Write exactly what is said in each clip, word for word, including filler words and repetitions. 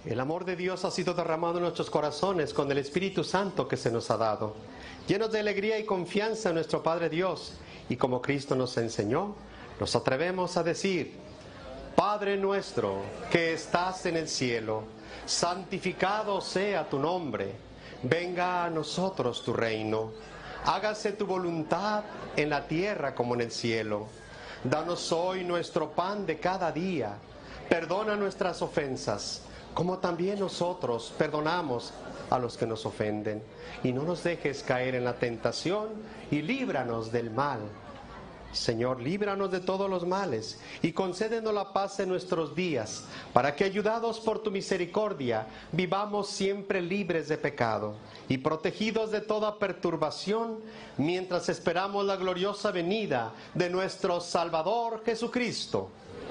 El amor de Dios ha sido derramado en nuestros corazones con el Espíritu Santo que se nos ha dado. Llenos de alegría y confianza en nuestro Padre Dios, y como Cristo nos enseñó, nos atrevemos a decir: Padre nuestro que estás en el cielo, santificado sea tu nombre. Venga a nosotros tu reino. Hágase tu voluntad en la tierra como en el cielo. Danos hoy nuestro pan de cada día. Perdona nuestras ofensas, como también nosotros perdonamos a los que nos ofenden. Y no nos dejes caer en la tentación, y líbranos del mal. Señor, líbranos de todos los males, y concédenos la paz en nuestros días, para que, ayudados por tu misericordia, vivamos siempre libres de pecado, y protegidos de toda perturbación, mientras esperamos la gloriosa venida de nuestro Salvador Jesucristo.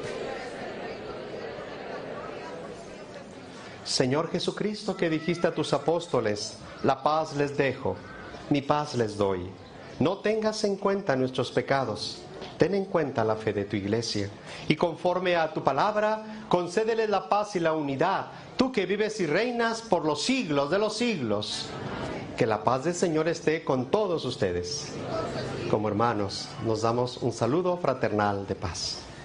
Señor Jesucristo, que dijiste a tus apóstoles: la paz les dejo, mi paz les doy. No tengas en cuenta nuestros pecados, ten en cuenta la fe de tu iglesia. Y conforme a tu palabra, concédeles la paz y la unidad, tú que vives y reinas por los siglos de los siglos. Que la paz del Señor esté con todos ustedes. Como hermanos, nos damos un saludo fraternal de paz.